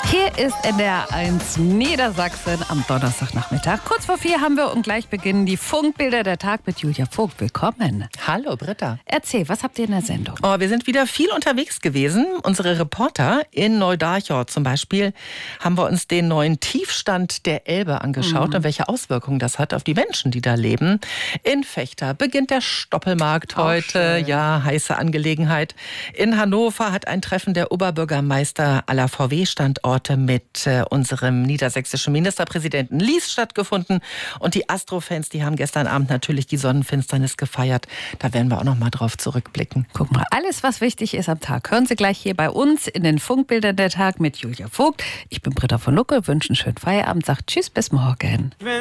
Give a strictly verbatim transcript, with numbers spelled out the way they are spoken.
Hier ist N D R eins Niedersachsen am Donnerstagnachmittag. Kurz vor vier haben wir und gleich beginnen die Funkbilder der Tag mit Julia Vogt. Willkommen. Hallo Britta. Erzähl, was habt ihr in der Sendung? Oh, wir sind wieder viel unterwegs gewesen. Unsere Reporter in Neudarchau zum Beispiel haben wir uns den neuen Tiefstand der Elbe angeschaut mhm. und welche Auswirkungen das hat auf die Menschen, die da leben. In Vechta beginnt der Stoppelmarkt heute. Ja, heiße Angelegenheit. In Hannover hat ein Treffen der Oberbürgermeister aller V W-Standorte mit äh, unserem niedersächsischen Ministerpräsidenten Lies stattgefunden. Und die Astro-Fans, die haben gestern Abend natürlich die Sonnenfinsternis gefeiert. Da werden wir auch noch mal drauf zurückblicken. Guck mal, alles, was wichtig ist am Tag, hören Sie gleich hier bei uns in den Funkbildern der Tag mit Julia Vogt. Ich bin Britta von Lucke, wünsche einen schönen Feierabend, sagt Tschüss, bis morgen.